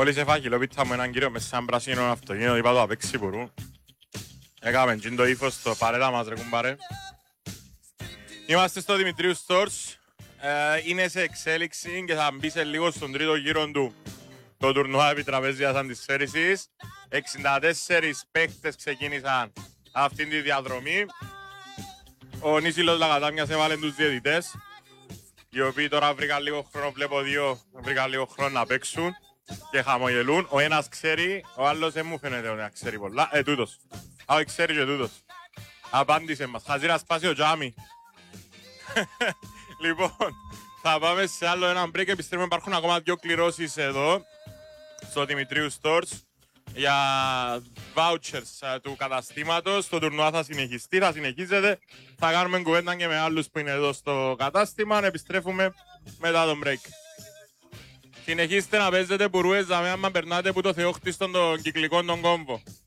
Μόλις έφαγε πίτσα μου έναν κύριο μέσα σαν πράσινο αυτοκίνητο, είπα το απέξι μπορούν. Έκαμε και το ύφος το παρέλα μας ρε κουμπάρε. Είμαστε στο Δημητρίου Stores. Είναι σε εξέλιξη και θα μπει σε λίγο στον τρίτο γύρο του το τουρνουά επιτραπέζιας αντισφαίρησης. 64 παίκτες ξεκίνησαν αυτήν τη διαδρομή. Ο Νίσιλος Λαγατάμιας έβαλε τους διαιτητές, οι οποίοι τώρα βρήκαν λίγο χρόνο, βλέπω δύο, βρήκαν λίγο χρόνο να παίξουν και χαμογελούν. Ο ένας ξέρει, ο άλλος δεν μου φαίνεται ότι ξέρει πολλά. Τούτος. Α, ξέρει και τούτος. Απάντησε μας. Χαζεί να σπάσει ο τζάμι. Λοιπόν, θα πάμε σε άλλο ένα break. Επιστρέφουμε, υπάρχουν ακόμα δύο κληρώσεις εδώ στο Δημητρίου Stores για vouchers του καταστήματος. Το τουρνουά θα συνεχιστεί, θα συνεχίζεται. Θα κάνουμε κουβέντα και με άλλους που είναι εδώ στο κατάστημα. Επιστρέφουμε μετά τον break. Συνεχίστε να παίζετε πουρούες, άμα περνάτε που το θεόχτιστον των κυκλικών των κόμβο.